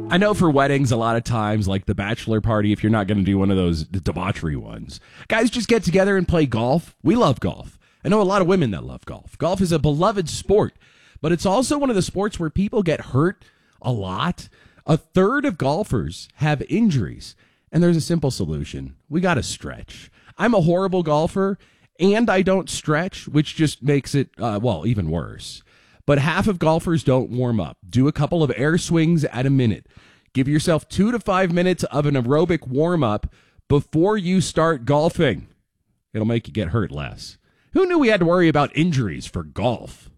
I know for weddings, a lot of times, like the bachelor party, if you're not going to do one of those debauchery ones, guys just get together and play golf. We love golf. I know a lot of women that love golf. Golf is a beloved sport, but it's also one of the sports where people get hurt a lot. A third of golfers have injuries, and there's a simple solution. We got to stretch. I'm a horrible golfer, and I don't stretch, which just makes it, even worse. But half of golfers don't warm up. Do a couple of air swings at a minute. Give yourself 2 to 5 minutes of an aerobic warm-up before you start golfing. It'll make you get hurt less. Who knew we had to worry about injuries for golf?